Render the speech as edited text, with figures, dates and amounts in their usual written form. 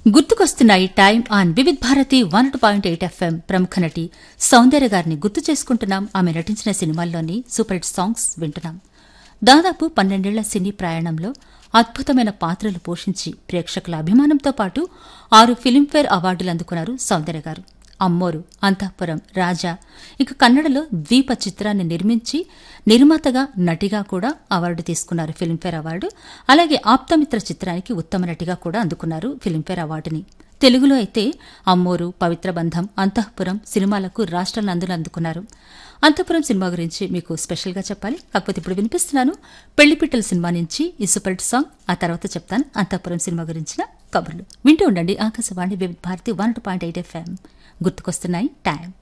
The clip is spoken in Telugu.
గుర్తుకొస్తున్నాయి time on Vividh Bharati 102.8 FM. ప్రముఖ నటి సౌందర్య గారిని గుర్తు చేసుకుంటున్నాం. ఆమె నటించిన సినిమాల్లోని సూపర్ హిట్ సాంగ్స్ వింటున్నాం. దాదాపు 12 ఏళ్ల సినీ ప్రయాణంలో అద్భుతమైన పాత్రలు పోషించి ప్రేక్షకుల అభిమానంతో పాటు 6 ఫిల్మ్ఫేర్ అవార్డులు అందుకున్నారు సౌందర్య గారు. అమ్మోరు, అంతఃపురం, రాజా, ఇక కన్నడలో ద్వీప చిత్రాన్ని నిర్మించి నిర్మాతగా, నటిగా కూడా అవార్డు తీసుకున్నారు, ఫిల్మ్ఫేర్ అవార్డు. అలాగే ఆప్తమిత్ర చిత్రానికి ఉత్తమ నటిగా కూడా అందుకున్నారు ఫిల్మ్ఫేర్ అవార్డుని. తెలుగులో అయితే అమ్మోరు, పవిత్ర బంధం, అంతఃపురం సినిమాలకు రాష్ట్ర నందులు అందుకున్నారు. అంతఃపురం సినిమా గురించి మీకు స్పెషల్గా చెప్పాలి, కాకపోతే ఇప్పుడు వినిపిస్తున్నాను పెళ్లిపిట్టల సినిమా నుంచి ఈ సూపర్ హిట్ సాంగ్. ఆ తర్వాత చెప్తాను అంతఃపురం సినిమా గురించిన కబుర్లు. వింటూ ఉండండి ఆకాశవాణి వివిధ భారతి 102.8 FM. గుర్తుకొస్తున్నాయి టైం.